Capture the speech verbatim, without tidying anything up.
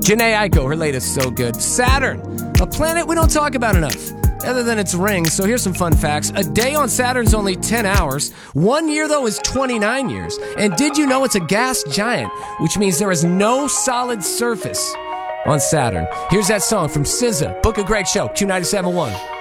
Jhené Aiko, her latest so good. Saturn, a planet we don't talk about enough, other than its rings. So here's some fun facts. A day on Saturn's only ten hours. One year, though, is twenty-nine years. And did you know it's a gas giant, which means there is no solid surface on Saturn? Here's that song from S Z A, Book of Greg Show, Q ninety-seven point one.